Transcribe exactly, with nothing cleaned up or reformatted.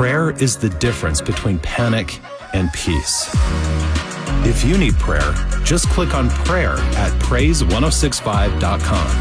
Prayer is the difference between panic and peace. If you need prayer, just click on prayer at praise ten sixty-five dot com.